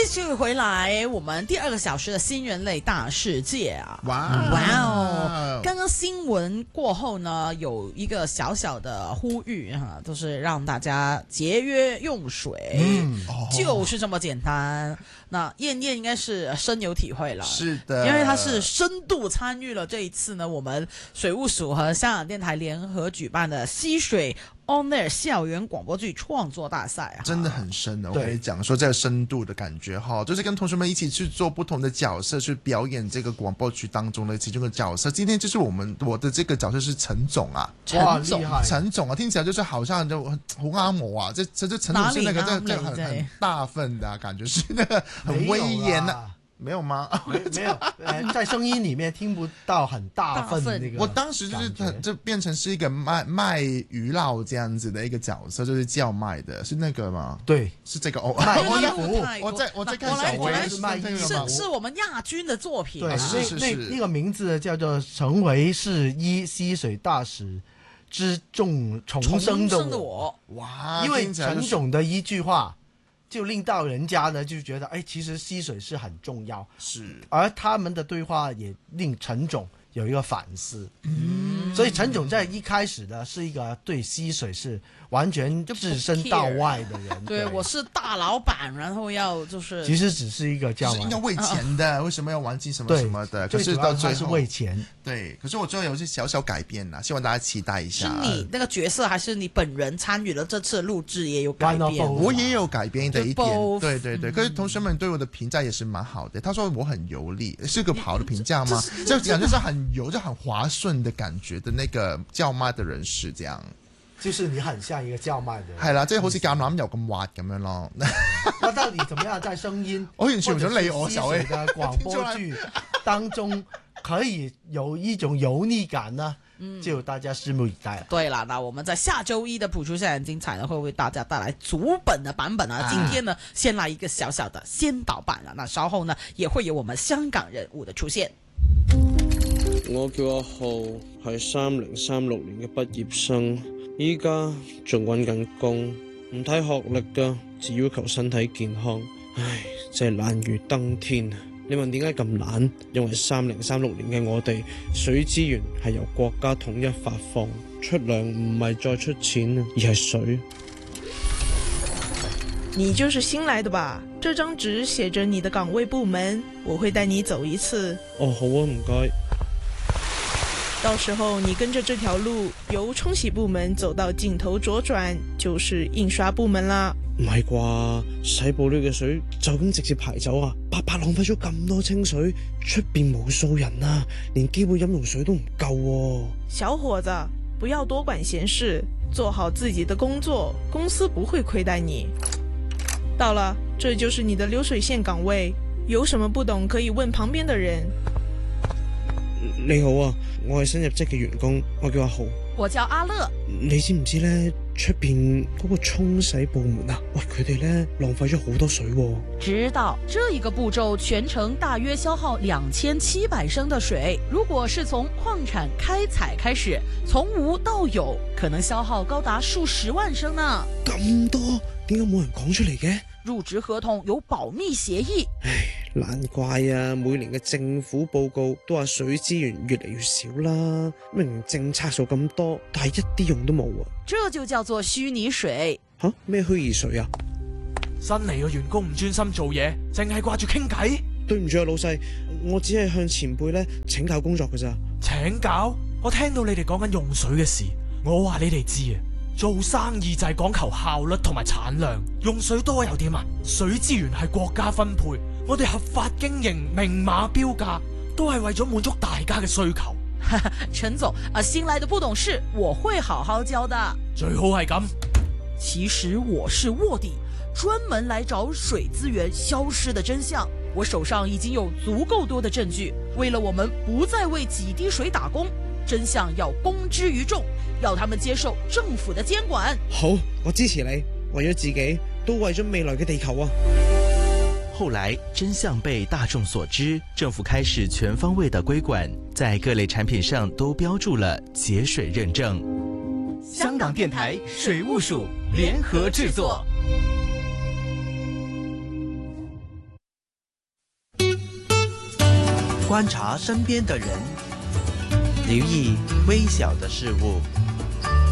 继续回来，我们第2个小时的新人类大世界啊！ 哇哦！刚刚新闻过后呢，有一个小小的呼吁哈，就是让大家节约用水，就是这么简单。那燕燕应该是深有体会了， 是的， 因为他是深度参与了这一次呢，我们水务署和香港电台联合举办的溪水 On Air 校园广播剧创作大赛， 真的很深的。我跟你讲说这个深度的感觉哈，就是跟同学们一起去做不同的角色，去表演这个广播剧当中的其中的角色。今天就是我的这个角色是陈总啊，陈总啊，听起来就是好像就很啱我啊，这陈总是那个这很大份的感觉，是那个很威严的。没有吗？ 没有，在声音里面听不到很大份的那个。 我当时就变成是一个卖鱼烙这样子的一个角色，就是叫卖的，是那个吗？ 对， 是这个卖衣服。 我在看小薇是卖衣服， 是我们亚军的作品。 对， 是那个名字叫做《成为是一溪水大使之重生的我》。 哇， 因为陈总的一句话。就令到人家呢就觉得，其实溪水是很重要， 是， 而他们的对话也令陈总有一个反思，所以陈总在一开始呢是一个对溪水是完全置身道外的人。 对，我是大老板，然后要就是其实只是一个叫应该为钱的，为什么要玩金什么什么的？可是到最后是为钱。 对，可是我最后有些小改变啦，希望大家期待一下。 是你那个角色，还是你本人参与了这次录制也有改变？ 我也有改变的一点，对。可是同学们对我的评价也是蛮好的，他说我很油腻，是个好的评价吗？就感觉是很油，就很滑顺的感觉的那个叫卖的人士这样。 就是你很像一個叫賣嘅人， 係啦，即係好似橄欖油咁滑咁樣咯。 那到底怎麼樣在聲音我完全唔想理我手嘅廣播劇當中可以有一種油膩感呢？就大家拭目以待了。 对了，那我们在下周一的谱出校园精彩呢，会为大家带来足本的版本啊。今天呢，先来一个小小的先導版啊，那稍後呢，也會有我們香港人物的出現。 我叫阿浩，係3036年嘅畢業生，依家仲揾緊工，唔睇學歷㗎，只要求身體健康。唉，真係懶如登天啊！你問點解咁懶？因為3036年嘅我哋水資源係由國家統一發放，出糧唔係再出錢啊，而係水。 你就是新來的吧？這張紙寫着你的崗位部門，我會帶你走一次。 哦，好啊，唔該。 到時候你跟着這條路由沖洗部門走到盡頭左轉，就是印刷部門啦。 唔係啩？洗布料嘅水就咁直接排走啊？白白浪費咗咁多清水，出邊無數人啊，連基本飲用水都唔夠喎。 小伙子，不要多管閒事，做好自己的工作，公司不會虧待你。到了，這就是你的流水線崗位，有什麼不懂可以問旁邊的人。 你好啊，我係新入職嘅員工，我叫阿豪。 我叫阿樂。 你知唔知呢？出邊嗰個沖洗部門啊，喂，佢哋呢浪費咗好多水喎。 知道，這一個步驟全程大約消耗2700升的水。如果是從礦產開採開始，從無到有，可能消耗高達數十萬升呢。 咁多，點解冇人講出嚟嘅？ 入職合同有保密協議。 唉，難怪啊，每年嘅政府報告都話水資源越嚟越少啦，明明政策數咁多，但係一啲用都冇啊。 這就叫做虛擬水。 吓？咩虛擬水啊？ 新嚟嘅員工唔專心做嘢，淨係掛住傾偈。 對唔住啊，老細，我只係向前輩咧請教工作㗎咋。 請教？我聽到你哋講緊用水嘅事，我話你哋知啊。做生意就係講求效率同埋產量，用水多又點啊？水資源係國家分配，我哋合法經營，明碼標價，都係為咗滿足大家嘅需求。 陳總啊，新來的不懂事，我會好好教的。 最好係咁。 其實我是臥底，專門來找水資源消失的真相。我手上已經有足夠多的證據，為了我們不再為幾滴水打工，真相要公之於眾，要他們接受政府的監管。 好，我支持你，為咗自己，都為咗未來嘅地球啊！ 後來真相被大眾所知，政府開始全方位的規管，在各類產品上都標註了節水認證。 香港電台水務署聯合製作。 观察身边的人，留意微小的事物。